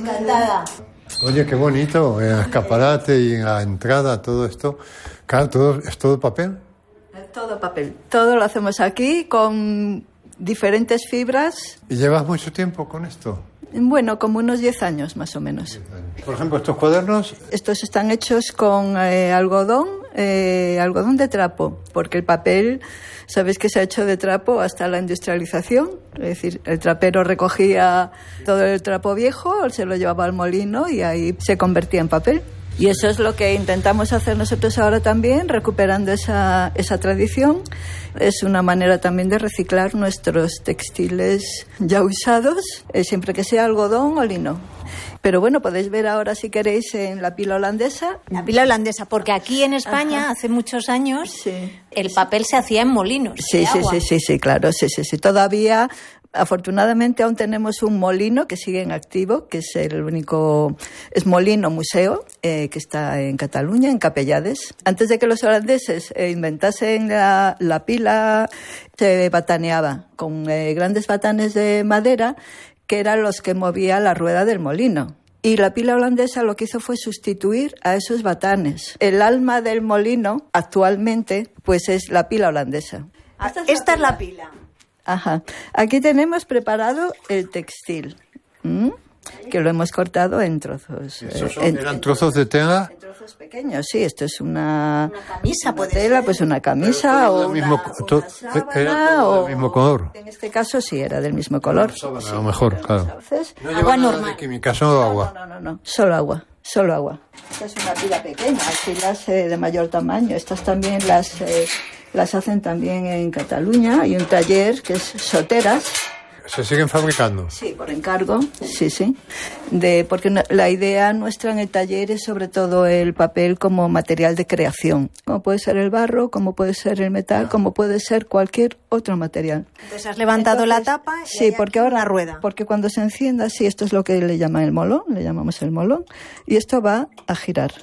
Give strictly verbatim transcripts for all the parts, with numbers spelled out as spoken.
Encantada. Oye, qué bonito, en el escaparate y en la entrada, todo esto. Claro, todo, ¿es todo papel? Todo papel. Todo lo hacemos aquí con diferentes fibras. ¿Y llevas mucho tiempo con esto? Bueno, como unos diez años más o menos. Por ejemplo, estos cuadernos... Estos están hechos con eh, algodón, eh, algodón de trapo, porque el papel, sabéis que se ha hecho de trapo hasta la industrialización. Es decir, el trapero recogía todo el trapo viejo, se lo llevaba al molino y ahí se convertía en papel. Y eso es lo que intentamos hacer nosotros ahora también, recuperando esa, esa tradición. Es una manera también de reciclar nuestros textiles ya usados, eh, siempre que sea algodón o lino. Pero bueno, podéis ver ahora, si queréis, en la pila holandesa. La pila holandesa, porque aquí en España, Ajá. hace muchos años, sí. el papel se hacía en molinos. Sí, sí, sí, sí, sí, claro, sí, sí, sí. Todavía... Afortunadamente aún tenemos un molino que sigue en activo, que es el único, es molino museo, eh, que está en Cataluña, en Capellades. Antes de que los holandeses eh, inventasen la, la pila, se bataneaba con eh, grandes batanes de madera, que eran los que movían la rueda del molino. Y la pila holandesa lo que hizo fue sustituir a esos batanes. El alma del molino, actualmente, pues es la pila holandesa. Esta es, Esta la, pila. es la pila. Ajá. Aquí tenemos preparado el textil, ¿Mm? que lo hemos cortado en trozos. ¿Esos son, en, eran trozos de tela? En trozos pequeños, sí. Esto es una, una camisa, una puede tela, ser. Pues una camisa o mismo, una, to, una sábana, era todo del mismo color. En este caso sí, era del mismo color. Sábana, a lo mejor, claro. Entonces, no lleva nada de química, solo agua. No, no, no, no, solo agua. Solo agua. Esta es una pila pequeña, hay pilas eh, de mayor tamaño. Estas también las... Eh, Las hacen también en Cataluña. Hay un taller que es Soteras. ¿Se siguen fabricando? Sí, por encargo, sí, sí. De, porque la idea nuestra en el taller es sobre todo el papel como material de creación. Como puede ser el barro, como puede ser el metal, como puede ser cualquier otro material. Entonces has levantado Entonces, la tapa y sí, porque ahora una rueda. Porque cuando se encienda, sí, esto es lo que le llaman el molón, le llamamos el molón, y esto va a girar,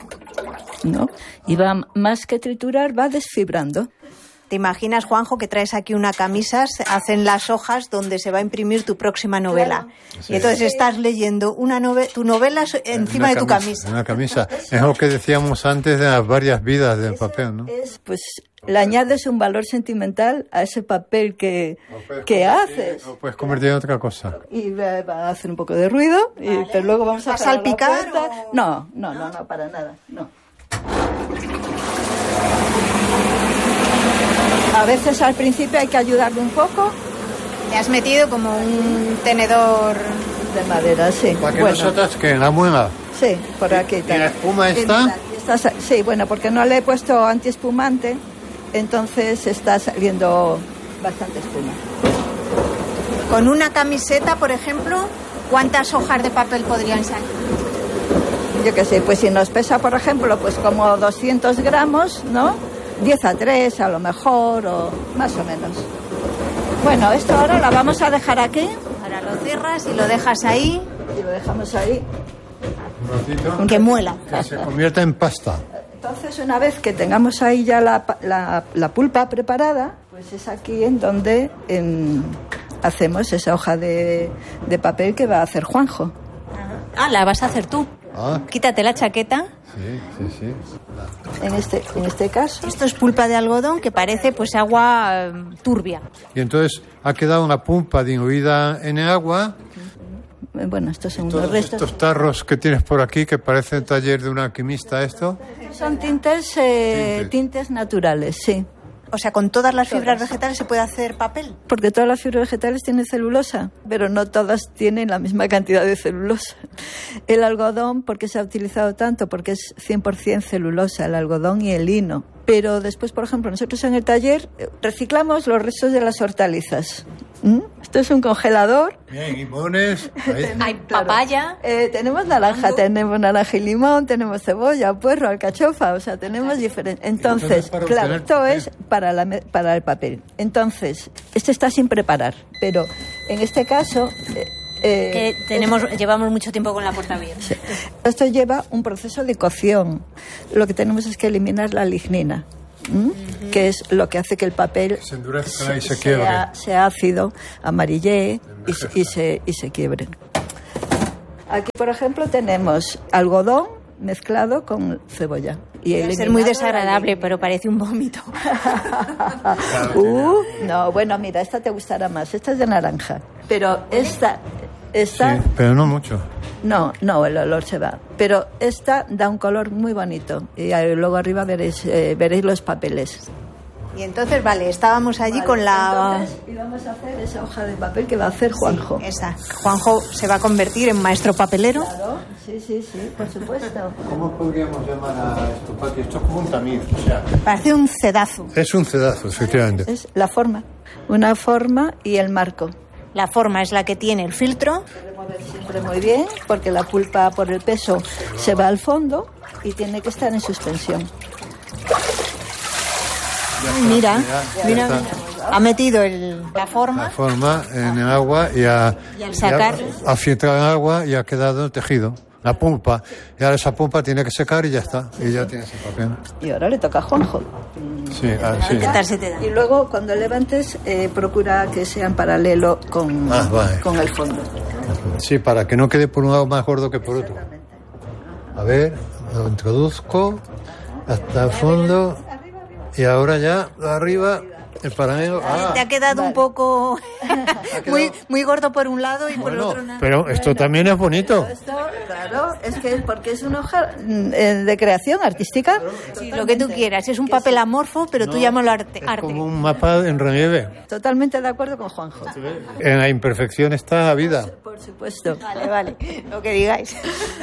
¿no? Y va, más que triturar, va desfibrando. ¿Te imaginas, Juanjo, que traes aquí una camisa, se hacen las hojas donde se va a imprimir tu próxima novela? Claro. Sí. Y entonces estás leyendo una novela, tu novela encima una de tu camisa, camisa. Una camisa. Es lo que decíamos antes de las varias vidas del papel, ¿no? Es, pues le añades un valor sentimental a ese papel que, que haces. Lo puedes convertir en otra cosa. Y va, va a hacer un poco de ruido, y, vale. pero luego vamos a, ¿A salpicar? O... No, no, no, no, para nada, no. A veces al principio hay que ayudarle un poco. Le has metido como un tenedor de madera, sí. Para que bueno. nosotras que la muela. Sí, por aquí. ¿Y la espuma está? está? Sí, bueno, porque no le he puesto antiespumante, entonces está saliendo bastante espuma. Con una camiseta, por ejemplo, ¿cuántas hojas de papel podrían salir? Yo qué sé, pues si nos pesa, por ejemplo, pues como doscientos gramos, ¿no? diez a tres a lo mejor, o más o menos. Bueno, esto ahora la vamos a dejar aquí. Ahora lo cierras y lo dejas ahí. Y lo dejamos ahí. Un ratito. Que muela. Que se convierta en pasta. Entonces, una vez que tengamos ahí ya la, la, la pulpa preparada, pues es aquí en donde en, hacemos esa hoja de, de papel que va a hacer Juanjo. Ah, la vas a hacer tú. Ah. Quítate la chaqueta. Sí, sí, sí. En este, en este caso. Esto es pulpa de algodón que parece pues agua eh, turbia. Y entonces ha quedado una pulpa diluida en el agua. Bueno, estos son todos los restos. Estos tarros que tienes por aquí, que parece el taller de un alquimista, ¿esto? Son tintes, eh, tintes. tintes naturales, sí. O sea, con todas las fibras todas. vegetales se puede hacer papel. Porque todas las fibras vegetales tienen celulosa, pero no todas tienen la misma cantidad de celulosa. El algodón, ¿por qué se ha utilizado tanto? Porque es cien por ciento celulosa, el algodón y el lino. Pero después, por ejemplo, nosotros en el taller reciclamos los restos de las hortalizas. ¿Mm? Esto es un congelador. Bien, limones. Hay papaya. Eh, tenemos naranja, ¿Mango? tenemos naranja y limón, tenemos cebolla, puerro, alcachofa, o sea, tenemos diferentes. Entonces, Entonces claro, esto papel. es para, la, para el papel. Entonces, esto está sin preparar, pero en este caso... Eh, Eh, que tenemos, es, llevamos mucho tiempo con la puerta abierta. Sí. Esto lleva un proceso de cocción. Lo que tenemos es que eliminar la lignina, ¿m? Uh-huh. que es lo que hace que el papel se endurezca y se sea, quiebre. sea ácido, amarille y, y, se, y se quiebre. Aquí, por ejemplo, tenemos algodón mezclado con cebolla. Y Debe ser muy desagradable, pero parece un vómito. uh, no, bueno, mira, esta te gustará más. Esta es de naranja. Pero esta... esta Sí, pero no mucho. No, no, el olor se va. Pero esta da un color muy bonito. Y ahí luego arriba veréis, eh, veréis los papeles. Y entonces, vale, estábamos allí Vale, con la... entonces, y vamos a hacer esa hoja de papel que va a hacer Juanjo. Sí, esa. Juanjo se va a convertir en maestro papelero. Claro, sí, sí, sí, por supuesto. ¿Cómo podríamos llamar a esto, Pati? Esto es como un tamiz, o sea... Parece un cedazo. Es un cedazo, efectivamente. Es la forma. Una forma y el marco. La forma es la que tiene el filtro. Siempre muy bien, porque la pulpa por el peso se va al fondo y tiene que estar en suspensión. Mira, Ya mira, está. mira. Ha metido el, la forma. La forma en el agua y, a, Y al sacar- y ha, ha filtrado el agua y ha quedado el tejido, la pulpa. Y ahora esa pulpa tiene que secar y ya está. Y ya tienes el papel. Y ahora le toca a Juanjo. Sí, ah, sí. ¿Qué tal se te da? Y luego, cuando levantes, eh, procura que sea en paralelo con, Ah, vale. con el fondo. Sí, para que no quede por un lado más gordo que por otro. A ver, lo introduzco hasta el fondo y ahora ya arriba el paralelo. Ah, Te ha quedado un Vale. poco quedado- muy, muy gordo por un lado y por el bueno, otro nada. pero esto también es bonito. Esto, claro, es que es porque es una hoja mm, eh, de creación artística. Sí, lo que tú quieras. Es un papel amorfo, pero tú llámalo arte. Es arte. como un mapa en relieve. Totalmente de acuerdo con Juanjo. En la imperfección está la vida. Por supuesto. Vale, vale. Lo que digáis.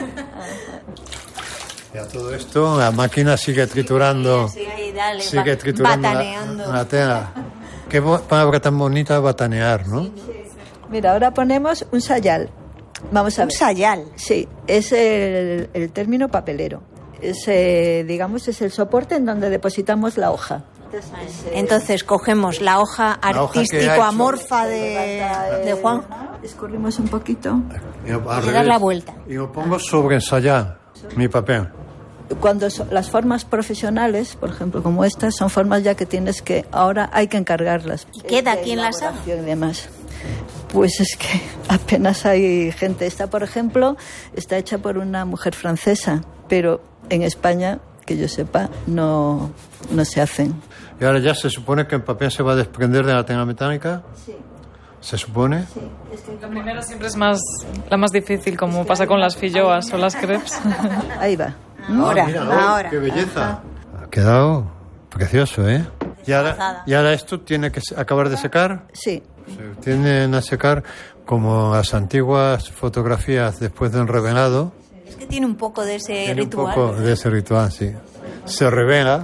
Y a todo esto, la máquina sigue triturando. Sí, ahí, dale, Sigue ba- triturando la, bataneando. la tela. Qué bo- palabra tan bonita, batanear, ¿no? Mira, ahora ponemos un sayal. Vamos a Un ver. sayal. Sí, es el, el término papelero. Es, eh, digamos, es el soporte en donde depositamos la hoja. Entonces, eh, Entonces cogemos la hoja La hoja que ha hecho. artístico-amorfa de, levanta, de eh, Juan Escurrimos un poquito. Y lo- al y dar revés. la vuelta. Y lo pongo sobre ensayar, mi papel. Cuando so- las formas profesionales, por ejemplo, como estas, son formas ya que tienes que, ahora hay que encargarlas. ¿Y queda De quien las haga? elaboración y demás. Pues es que apenas hay gente. Esta, por ejemplo, está hecha por una mujer francesa, pero en España, que yo sepa, no, no se hacen. Y ahora ya se supone que el papel se va a desprender de la tela metálica. Sí, ¿Se supone? sí. Es que La primera siempre es más, la más difícil, como pasa con las filloas o las crepes. ahí va. Ahora, Ah, mira, oh, ahora. ¡Qué belleza! Ha quedado precioso, ¿eh? Y ahora, Pasada. y ahora esto tiene que se- acabar de secar. Sí, Se tienden a secar como las antiguas fotografías después del revelado. Es que tiene un poco de ese Tiene un ritual. poco de ese ritual, sí. Se revela.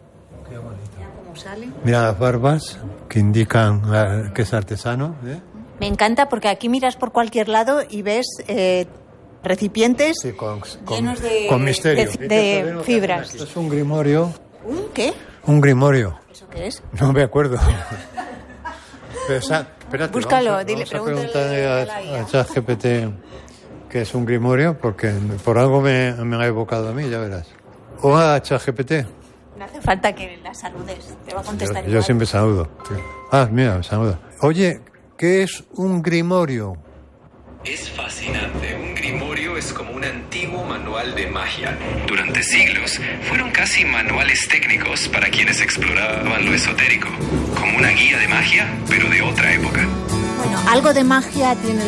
¿Cómo sale? Mira las barbas que indican la- que es artesano. ¿eh? Me encanta porque aquí miras por cualquier lado y ves eh, recipientes Sí, con, con, llenos de, con misterio. de- de fibras. Esto es un grimorio. ¿Un qué? Un grimorio. ¿Eso qué es? No me acuerdo. Pero, esa- espérate, Búscalo, vamos a, dile, vamos a pregúntale preguntarle a la I a, A. a ChatGPT qué es un grimorio, porque por algo me, me ha evocado a mí, ya verás. O a ChatGPT. No hace falta que la saludes. Te va a contestar Yo, yo igual. siempre saludo. Sí. Ah, mira, me saluda. Oye, ¿qué es un grimorio? Es fascinante. Un grimorio es como un antiguo manual de magia. Durante siglos fueron casi manuales técnicos para quienes exploraban lo esotérico, como una guía de magia, pero de otra época. Bueno, algo de magia tiene